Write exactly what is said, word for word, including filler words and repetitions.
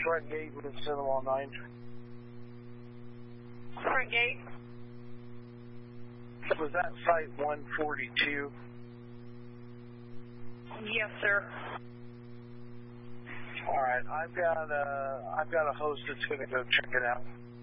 front gate with Cinema nine. Front gate. Was that site one forty-two? Yes, sir. All right, I've got a I've got a host that's going to go check it out.